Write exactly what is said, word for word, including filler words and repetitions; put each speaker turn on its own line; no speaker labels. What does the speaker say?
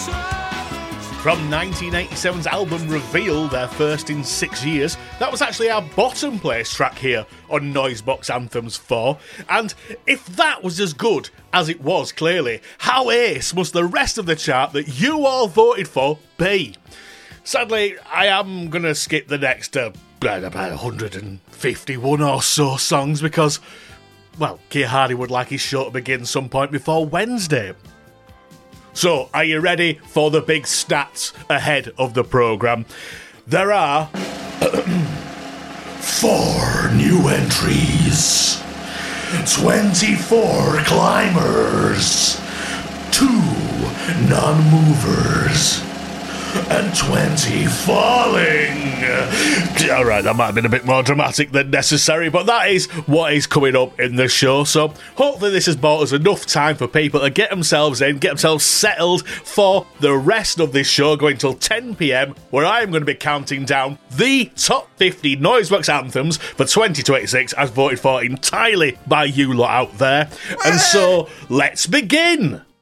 From nineteen eighty-seven's album Reveal, their first in six years, that was actually our bottom place track here on Noisebox Anthems four. And if that was as good as it was, clearly, how ace must the rest of the chart that you all voted for be? Sadly, I am going to skip the next uh, about one hundred fifty-one or so songs because, well, Keir Hardy would like his show to begin some point before Wednesday. So, are you ready for the big stats ahead of the programme? There are four new entries, twenty-four climbers, two non-movers, and twenty falling. Alright, that might have been a bit more dramatic than necessary, but that is what is coming up in the show. So hopefully this has bought us enough time for people to get themselves in, get themselves settled for the rest of this show going till ten p.m, where I am going to be counting down the top fifty Noisebox anthems for twenty twenty-six as voted for entirely by you lot out there. And so let's begin.